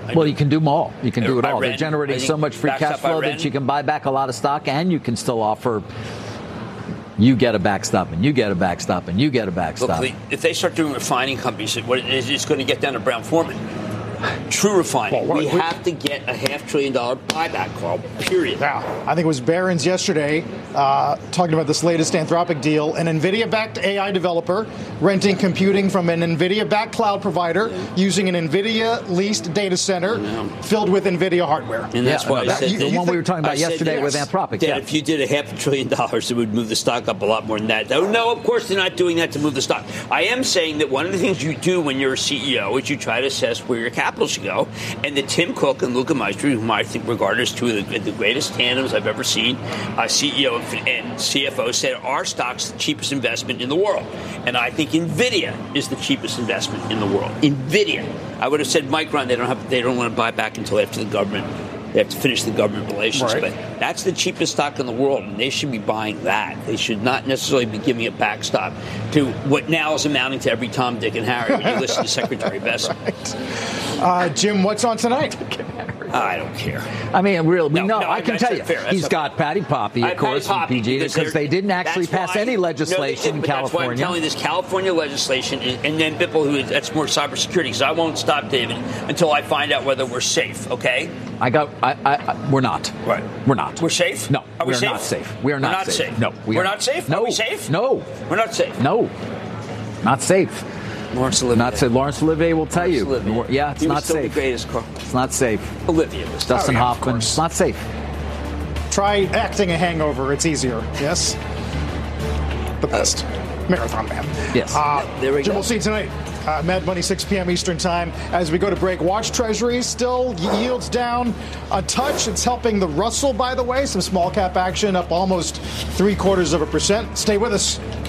Well, you can do them all. You can do it all. They're generating so much free cash flow that you can buy back a lot of stock, and you can still offer. You get a backstop, and you get a backstop, and you get a backstop. Look, if they start doing refining companies, it's going to get down to Brown Forman. True refining. We have to get a $500 billion buyback, Carl, period. Yeah, I think it was Barron's yesterday talking about this latest Anthropic deal. An NVIDIA-backed AI developer renting computing from an NVIDIA-backed cloud provider using an NVIDIA-leased data center filled with NVIDIA hardware. And that's why I said the one we were talking about yesterday with Anthropic. That if you did a $500 billion, it would move the stock up a lot more than that. No, of course they're not doing that to move the stock. I am saying that one of the things you do when you're a CEO is you try to assess where your capital should go. And that Tim Cook and Luca Maestri, whom I think regard as two of the greatest tandems I've ever seen, CEO and CFO, said our stock's the cheapest investment in the world. And I think NVIDIA is the cheapest investment in the world. NVIDIA. I would have said Micron, they don't want to buy back until after the government. They have to finish the government relations. Right. But that's the cheapest stock in the world, and they should be buying that. They should not necessarily be giving a backstop to what now is amounting to every Tom, Dick, and Harry when you listen to Secretary Bessel. Right. Jim, what's on tonight? I don't care. I mean, really, I can tell you. He's got Patty Poppy, of course, from PG, because they didn't actually pass any legislation in California. That's why I'm telling you this California legislation, and then Bipple, that's more cybersecurity, because I won't stop, David, until I find out whether we're safe, okay? We're not. Right. We're not. We're safe? No. Are we safe? Not safe. We are not safe. No. We're not safe? No. Are we safe? No. We're not safe? No. Not safe. Laurence Olivier. Not safe. Laurence Olivier will tell you. Olivier. Yeah, it's not still safe. The greatest, Carl. It's not safe. Olivia was. Dustin Hoffman. It's not safe. Try acting a hangover. It's easier. Yes. The best. Marathon Man. Yes. There we go. Jim, we'll see you tonight. Mad Money, 6 p.m. Eastern Time. As we go to break, watch Treasuries still yields down a touch. It's helping the Russell, by the way. Some small cap action up almost 0.75%. Stay with us.